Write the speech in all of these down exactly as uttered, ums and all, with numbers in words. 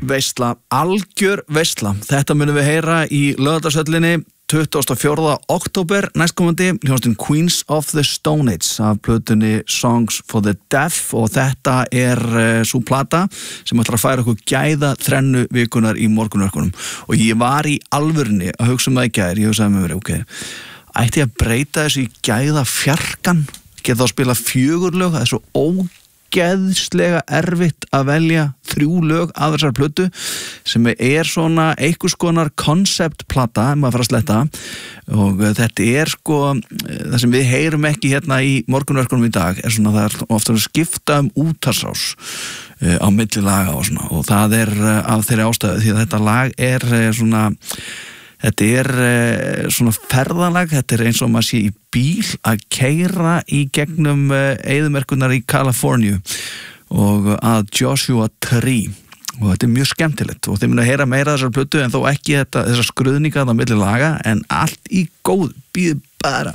veisla, algjör veisla. Þetta munum við heyra í Laugardalshöllinni tuttugasta og fjórða október næstkomandi, hljómsveitin Queens of the Stone Age af plötunni Songs for the Deaf og þetta er uh, sú plata sem ætlar að færa okkur gæða þrennu vikunar í morgunverkunum og ég var í alvörunni að hugsa um það í gær, ég hugsaði með mér, ok, ætti ég að breyta þessu í gæða fjarkan, geta þá að spila fjögur lög, það er svo ógeðslega erfitt að velja þrjú lög af þessar plötu sem er svona einhvers konar konceptplata, maður fara að sletta og þetta er sko það sem við heyrum ekki hérna í morgunverkunum í dag er svona það er ofta að skipta um útvarpsrás á milli laga og svona og það er af þeirri ástæðu því að þetta lag er svona Þetta er uh, svona ferðalag, þetta er eins og maður sé í bíl að keyra í gegnum uh, eyðimerkurnar í Kaliforníu og að Joshua Tree og þetta er mjög skemmtilegt og þið munu að heyra meira þessar plötu en þó ekki þetta, þessar skruðninga það milli laga en allt í góð, býðu bara.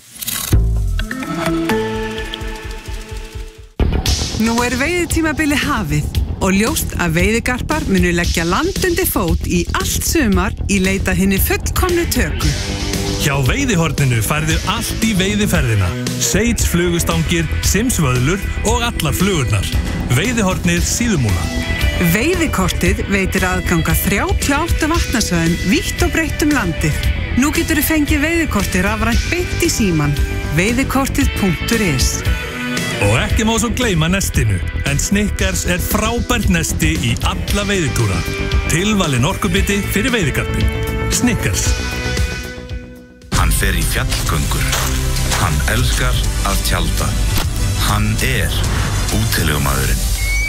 Nú er veiðitímabili hafið og ljóst að veiðigarpar munu leggja land undir fót í allt sumar í leita hinni fullkomnu töku. Hjá Veiðihorninu færðu allt í veiðiferðina. Seits flugustangir, simsvöðlur og allar flugurnar. Veiðihornið Síðumúla. Veiðikortið veitir aðganga þrjátíu og átta vatnasvæðum vítt og breitt um landið. Nú getur þú fengið veiðikortið rafrænt beint í síman. veiðikortið punktur is. Og ekki má svo gleyma nestinu, en Snickers er frábært nesti í alla veiðitúra. Tilvalin orkubiti fyrir veiðigarpin. Snickers. Hann fer í fjallgöngur. Hann elskar að tjalda. Hann er útilegumaðurinn.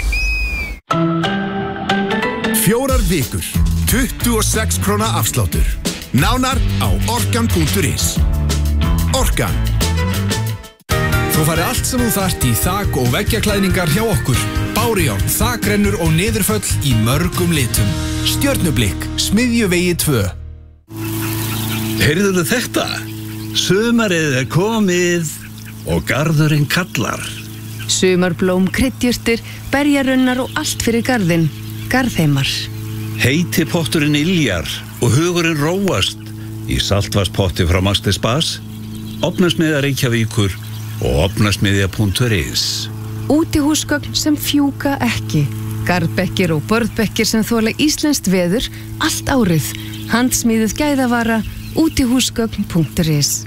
Fjórar vikur, tuttugu og sex króna afsláttur. Nánar á orkan punktur is. Orkan. Þú fari allt sem þú þarft í þak- og veggjaklæðningar hjá okkur. Bárujárn, þakrennur og niðurföll í mörgum litum. Stjörnublikk, Smiðjuvegi tvö. Heyrðuðu þetta? Sumarið er komið og garðurinn kallar. Sumarblóm, kryddjurtir, berjarunnar og allt fyrir garðinn. Garðheimar. Heiti potturinn iljar og hugurinn róast í saltvarspotti frá Master Spas, Ofnasmiðja Reykjavíkur og ofnasmiðja punktur is. Útihúsgögn sem fjúka ekki. Garðbekkir og borðbekkir sem þola íslenskt veður allt árið. Handsmíðuð gæðavara útihúsgögn punktur is.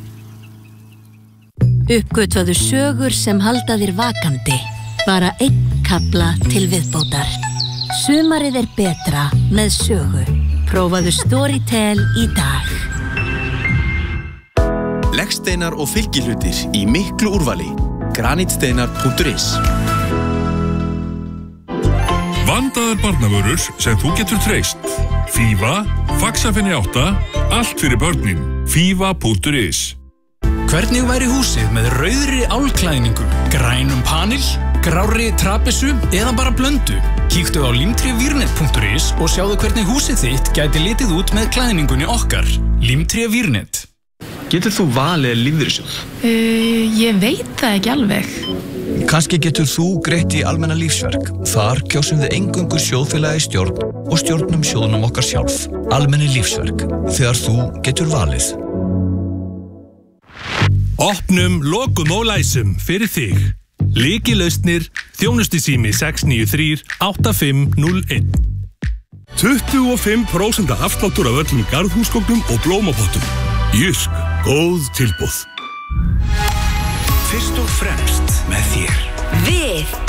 Uppgötvaðu sögur sem halda þér vakandi. Bara einn kafla til viðbótar. Sumarið er betra með sögu. Prófaðu Storytel í dag. Leggsteinar og fylgihlutir í miklu úrvali. granitsteinar punktur is. Vandaðar barnavörur sem þú getur treyst. Fífa, Faxafinni átta, allt fyrir börnin. Fífa punktur is. Hvernig væri húsið með rauðri álklæðningu, grænum panil, grárri trapissu eða bara blöndu? Kíktu á limtrevírnet punktur is og sjáðu hvernig húsið þitt gæti litið út með klæðningunni okkar. Limtrevírnet. Getur þú valið lífeyrissjóð? Uh, ég veit það ekki alveg. Kannski getur þú greitt í almenna lífsverk. Þar kjósum við eingöngu sjóðfélagi stjórn og stjórnum sjóðunum okkar sjálf. Almenni lífsverk. Þegar þú getur valið. Opnum, lokum og læsum fyrir þig. Lykilausnir, þjónustusími sex níu þrjú átta fimm núll einn. tuttugu og fimm prósent afsláttur af öllum garðhúsgögnum og blómapottum. Jysk, góð tilboð. Fyrst og fremst með þér. Við